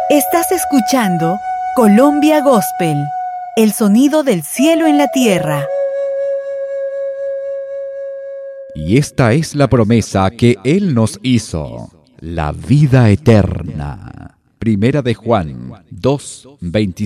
Estás escuchando Colombia Gospel, el sonido del cielo en la tierra. Y esta es la promesa que Él nos hizo, la vida eterna. Primera de Juan 2:27.